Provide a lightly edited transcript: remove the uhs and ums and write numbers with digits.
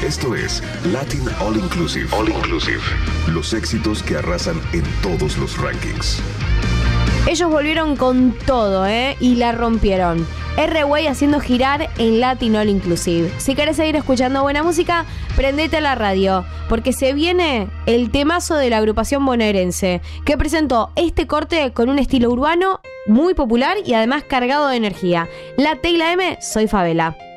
Esto es Latin All Inclusive. All Inclusive. Los éxitos que arrasan en todos los rankings. Ellos volvieron con todo, y la rompieron. R-Way haciendo girar en Latin All Inclusive. Si querés seguir escuchando buena música, prendete a la radio, porque se viene el temazo de la agrupación bonaerense, que presentó este corte con un estilo urbano muy popular y además cargado de energía. La T y la M, soy Favela.